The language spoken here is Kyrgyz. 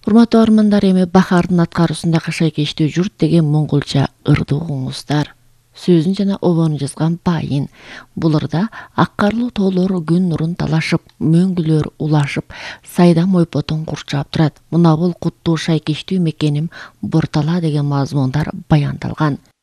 Урматтуу армандар, эми бахардын аткаруусундагы шайкештүү журт деген монголча ырды угуңуздар. Сөзүн жана обону жазган Байын. Бул ырда ак карлуу тоолор күн нурун талашып, мөңгүлөр улашып, сайдам ойпотун курчап турат. Мына бул куттуу шайкештүү мекеним Бортала деген мазмундар баяндалган.